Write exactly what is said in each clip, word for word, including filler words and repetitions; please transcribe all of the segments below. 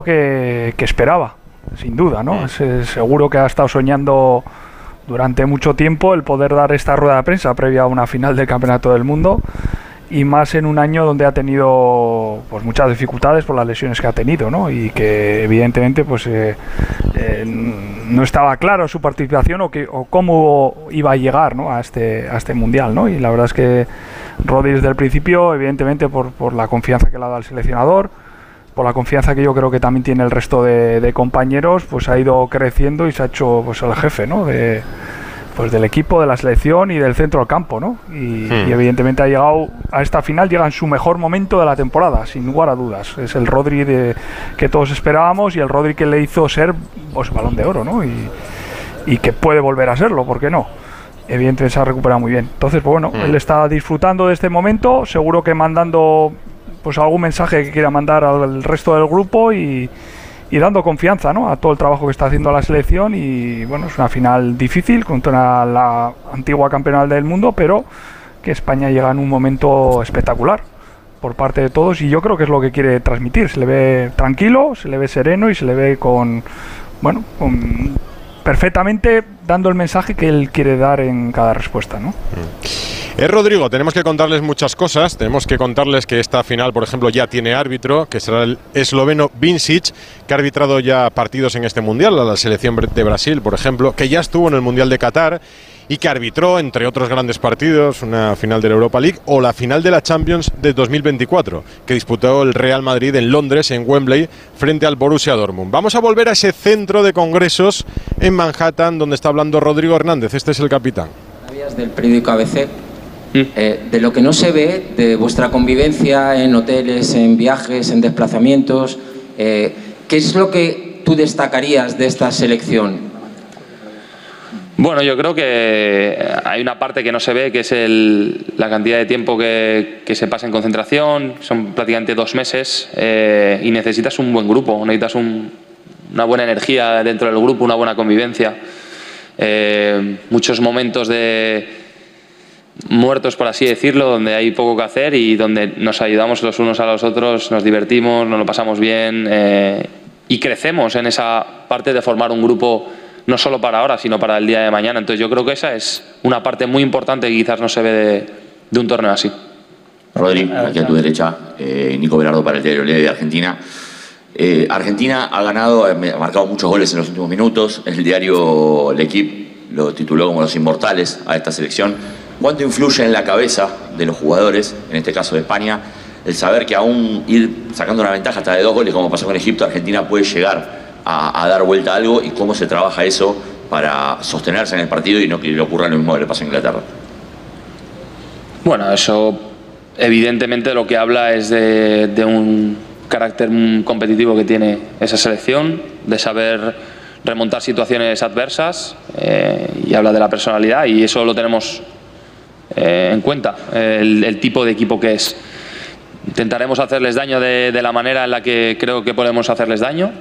que, que esperaba, sin duda, ¿no? Es, es, seguro que ha estado soñando durante mucho tiempo el poder dar esta rueda de prensa previa a una final del Campeonato del Mundo, y más en un año donde ha tenido pues muchas dificultades por las lesiones que ha tenido, ¿no? Y que evidentemente pues eh, eh, no estaba claro su participación o, que, o cómo iba a llegar, ¿no? a, este, a este Mundial, ¿no? Y la verdad es que Rodri desde el principio, evidentemente por, por la confianza que le ha dado al seleccionador, por la confianza que yo creo que también tiene el resto de, de compañeros, pues ha ido creciendo y se ha hecho pues el jefe, ¿no? de, pues del equipo, de la selección y del centro del campo, ¿no? Y, hmm. y evidentemente ha llegado a esta final, llega en su mejor momento de la temporada, sin lugar a dudas. Es el Rodri de, que todos esperábamos, y el Rodri que le hizo ser pues Balón de Oro, ¿no? Y, y que puede volver a serlo, ¿por qué no? Evidentemente se ha recuperado muy bien. Entonces, pues bueno, hmm. él está disfrutando de este momento, seguro que mandando pues algún mensaje que quiera mandar al resto del grupo y, y dando confianza, ¿no? a todo el trabajo que está haciendo la selección. Y bueno, es una final difícil contra la antigua campeona del mundo, pero que España llega en un momento espectacular por parte de todos, y yo creo que es lo que quiere transmitir. Se le ve tranquilo, se le ve sereno y se le ve con, bueno, con perfectamente dando el mensaje que él quiere dar en cada respuesta, ¿no? Es Rodrigo, tenemos que contarles muchas cosas. Tenemos que contarles que esta final, por ejemplo, ya tiene árbitro, que será el esloveno Vincic, que ha arbitrado ya partidos en este Mundial, a la selección de Brasil, por ejemplo, que ya estuvo en el Mundial de Qatar y que arbitró, entre otros grandes partidos, una final de la Europa League o la final de la Champions de dos mil veinticuatro, que disputó el Real Madrid en Londres, en Wembley, frente al Borussia Dortmund. Vamos a volver a ese centro de congresos en Manhattan, donde está hablando Rodrigo Hernández. Este es el capitán. Del periódico A B C. Eh, de lo que no se ve de vuestra convivencia en hoteles, en viajes, en desplazamientos, eh, ¿qué es lo que tú destacarías de esta selección? Bueno, yo creo que hay una parte que no se ve, que es el, la cantidad de tiempo que, que se pasa en concentración. Son prácticamente dos meses eh, y necesitas un buen grupo, necesitas un, una buena energía dentro del grupo, una buena convivencia. Eh, muchos momentos de muertos, por así decirlo, donde hay poco que hacer y donde nos ayudamos los unos a los otros, nos divertimos, nos lo pasamos bien eh, y crecemos en esa parte de formar un grupo no solo para ahora, sino para el día de mañana. Entonces yo creo que esa es una parte muy importante que quizás no se ve de, de un torneo así. Rodri, aquí a tu derecha, eh, Nico Berardo para el diario Ley de Argentina. Eh, Argentina ha ganado, ha marcado muchos goles en los últimos minutos. El diario L'Equipe lo tituló como los inmortales a esta selección. ¿Cuánto influye en la cabeza de los jugadores, en este caso de España, el saber que aún ir sacando una ventaja hasta de dos goles, como pasó con Egipto, Argentina puede llegar a, a dar vuelta a algo, y cómo se trabaja eso para sostenerse en el partido y no que le ocurra lo mismo que le pasa a Inglaterra? Bueno, eso evidentemente lo que habla es de, de un carácter competitivo que tiene esa selección, de saber remontar situaciones adversas eh, y habla de la personalidad, y eso lo tenemos eh, en cuenta, el, el tipo de equipo que es. Intentaremos hacerles daño de, de la manera en la que creo que podemos hacerles daño,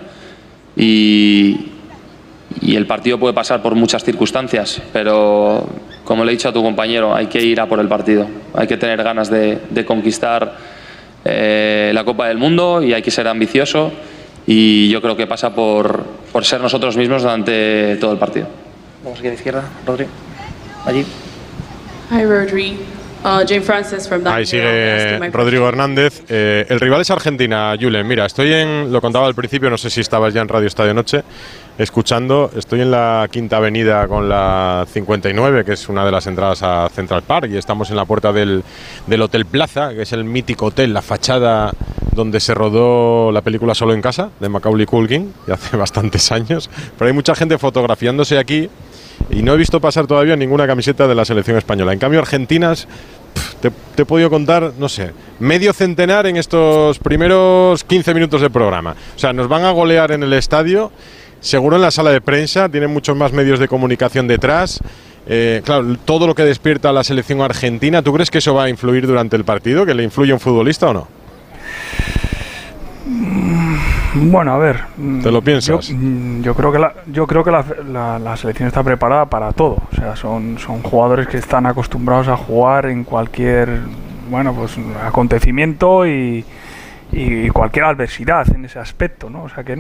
y, y el partido puede pasar por muchas circunstancias, pero como le he dicho a tu compañero, hay que ir a por el partido, hay que tener ganas de, de conquistar eh, la Copa del Mundo, y hay que ser ambicioso, y yo creo que pasa por, por ser nosotros mismos durante todo el partido. Vamos aquí a la izquierda, Rodri, allí. Hi Rodri. Uh, Jane Francis from Ahí sigue Rodrigo Hernández. Eh, el rival es Argentina, Julen. Mira, estoy en, lo contaba al principio, no sé si estabas ya en Radio Estadio Noche escuchando, estoy en la Quinta Avenida con la cincuenta y nueve, que es una de las entradas a Central Park, y estamos en la puerta del, del Hotel Plaza, que es el mítico hotel, la fachada donde se rodó la película Solo en Casa, de Macaulay Culkin, y hace bastantes años. Pero hay mucha gente fotografiándose aquí, y no he visto pasar todavía ninguna camiseta de la selección española. En cambio, argentinas, te, te he podido contar, no sé, medio centenar en estos primeros quince minutos del programa. O sea, nos van a golear en el estadio, seguro en la sala de prensa, tienen muchos más medios de comunicación detrás. Eh, claro, todo lo que despierta a la selección argentina, ¿tú crees que eso va a influir durante el partido? ¿Que le influye a un futbolista o no? Bueno, a ver. ¿Te lo piensas? Yo, yo creo que la, yo creo que la, la, la selección está preparada para todo. O sea, son, son jugadores que están acostumbrados a jugar en cualquier, bueno, pues acontecimiento, y, y cualquier adversidad en ese aspecto, ¿no? O sea que